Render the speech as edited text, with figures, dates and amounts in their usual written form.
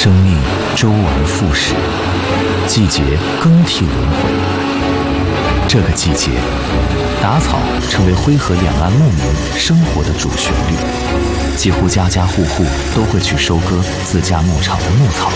生命周而复始，季节更替轮回。这个季节，打草成为徽河两岸牧民生活的主旋律，几乎家家户户都会去收割自家牧场的牧草。